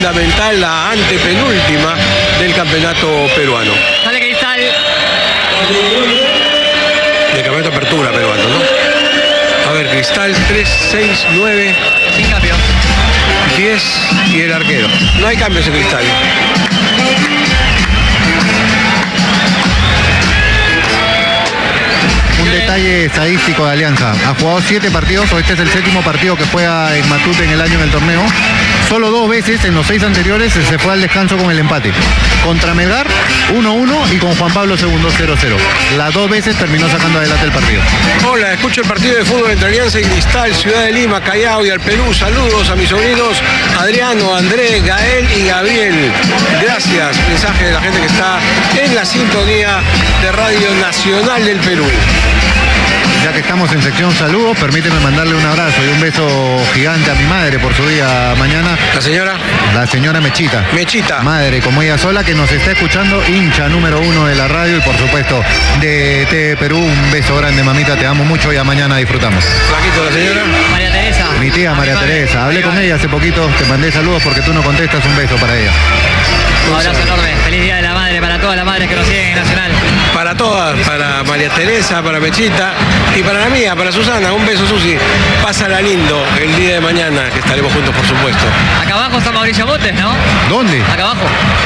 Fundamental, la antepenúltima del campeonato peruano. Sale Cristal. Del campeonato apertura peruano, ¿no? A ver, Cristal 3, 6, 9, Sin cambio. 10 y el arquero. No hay cambios en Cristal. Un detalle estadístico de Alianza. Ha jugado 7 partidos, o este es el 7º partido que juega en Matute en el año en el torneo. Solo 2 veces en los 6 anteriores se fue al descanso con el empate. Contra Melgar, 1-1 y con Juan Pablo II, 0-0. Las 2 veces terminó sacando adelante el partido. Hola, escucho el partido de fútbol entre Alianza y Cristal, Ciudad de Lima, Callao y al Perú. Saludos a mis sobrinos Adriano, Andrés, Gael y Gabriel. Gracias, mensaje de la gente que está en la sintonía de Radio Nacional del Perú. Ya que estamos en sección saludos, permíteme mandarle un abrazo y un beso gigante a mi madre por su día mañana. ¿La señora? La señora Mechita. Mechita. Madre, como ella sola, que nos está escuchando, hincha número 1 de la radio y por supuesto de TV Perú. Un beso grande, mamita, te amo mucho y a mañana disfrutamos. Flaquito, la señora. María Teresa. Mi tía María Teresa, hablé con ella hace poquito, te mandé saludos porque tú no contestas, un beso para ella. Un abrazo enorme. Feliz Día de la Madre para todas las madres que nos siguen en Nacional. Para todas, para María Teresa, para Mechita y para la mía, para Susana. Un beso, Susi. Pásala lindo el día de mañana, que estaremos juntos, por supuesto. Acá abajo está Mauricio Botes, ¿no? ¿Dónde? Acá abajo.